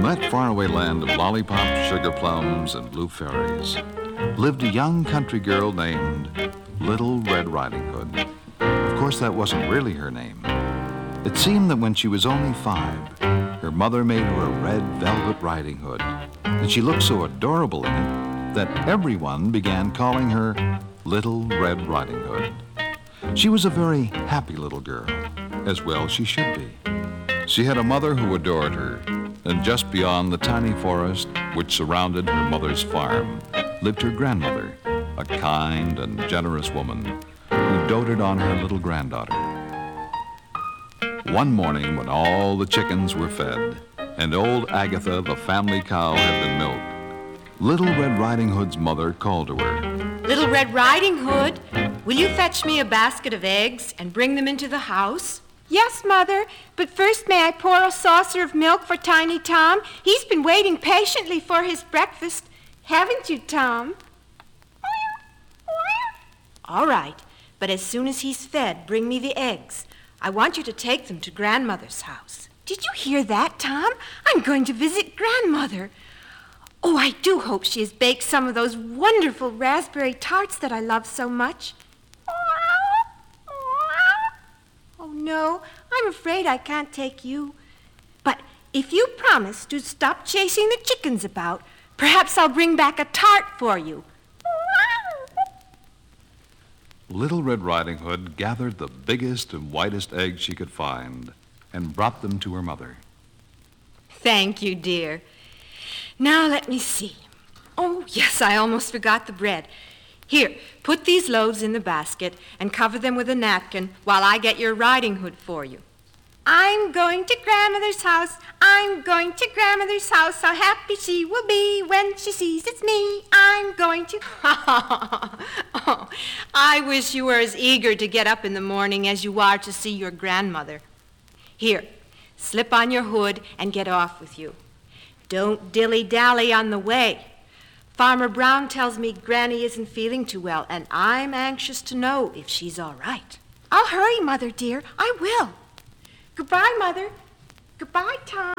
that faraway land of lollipops, sugar plums, and blue fairies lived a young country girl named Little Red Riding Hood. Of course, that wasn't really her name. It seemed that when she was only 5, her mother made her a red velvet riding hood, and she looked so adorable in it that everyone began calling her Little Red Riding Hood. She was a very happy little girl, as well she should be. She had a mother who adored her, and just beyond the tiny forest which surrounded her mother's farm lived her grandmother, a kind and generous woman who doted on her little granddaughter. One morning when all the chickens were fed and old Agatha, the family cow, had been milked, Little Red Riding Hood's mother called to her. Little Red Riding Hood, will you fetch me a basket of eggs and bring them into the house? Yes, Mother, but first may I pour a saucer of milk for Tiny Tom? He's been waiting patiently for his breakfast. Haven't you, Tom? All right, but as soon as he's fed, bring me the eggs. I want you to take them to Grandmother's house. Did you hear that, Tom? I'm going to visit Grandmother. Oh, I do hope she has baked some of those wonderful raspberry tarts that I love so much. Oh, no, I'm afraid I can't take you. But if you promise to stop chasing the chickens about, perhaps I'll bring back a tart for you. Little Red Riding Hood gathered the biggest and whitest eggs she could find and brought them to her mother. Thank you, dear. Now let me see. Oh, yes, I almost forgot the bread. Here, put these loaves in the basket and cover them with a napkin while I get your riding hood for you. I'm going to Grandmother's house. I'm going to Grandmother's house. How happy she will be when she sees it's me. I'm going to... Oh, I wish you were as eager to get up in the morning as you are to see your grandmother. Here, slip on your hood and get off with you. Don't dilly-dally on the way. Farmer Brown tells me Granny isn't feeling too well, and I'm anxious to know if she's all right. I'll hurry, Mother dear. I will. Goodbye, Mother. Goodbye, Tom.